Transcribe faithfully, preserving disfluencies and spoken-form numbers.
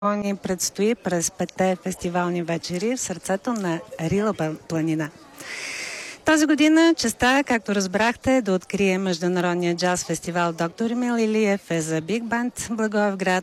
ни предстои през петте фестивални вечери в сърцето на Рила планина. Тази година честа, както разбрахте, да открие Международния джаз фестивал Доктор Емил Илиев е за Биг Банд Благоевград.